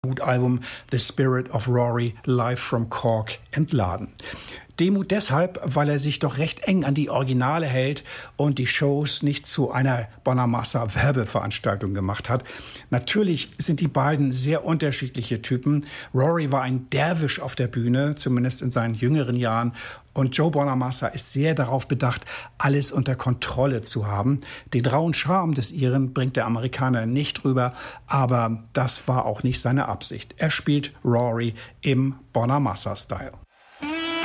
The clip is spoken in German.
Debutalbum The Spirit of Rory live from Cork entladen. Demut deshalb, weil er sich doch recht eng an die Originale hält und die Shows nicht zu einer Bonamassa-Werbeveranstaltung gemacht hat. Natürlich sind die beiden sehr unterschiedliche Typen. Rory war ein Derwisch auf der Bühne, zumindest in seinen jüngeren Jahren. Und Joe Bonamassa ist sehr darauf bedacht, alles unter Kontrolle zu haben. Den rauen Charme des Iren bringt der Amerikaner nicht rüber, aber das war auch nicht seine Absicht. Er spielt Rory im Bonamassa-Style.